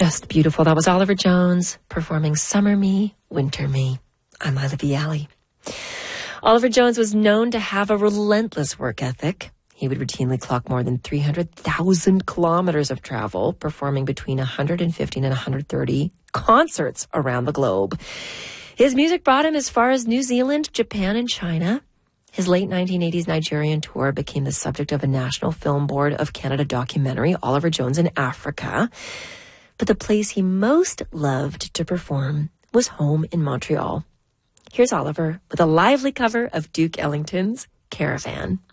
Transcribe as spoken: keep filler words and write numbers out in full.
Just beautiful. That was Oliver Jones performing Summer Me, Winter Me. I'm Lila Viali. Oliver Jones was known to have a relentless work ethic. He would routinely clock more than three hundred thousand kilometers of travel, performing between one hundred fifteen and one hundred thirty concerts around the globe. His music brought him as far as New Zealand, Japan, and China. His late nineteen eighties Nigerian tour became the subject of a National Film Board of Canada documentary, Oliver Jones in Africa. But the place he most loved to perform was home in Montreal. Here's Oliver with a lively cover of Duke Ellington's Caravan.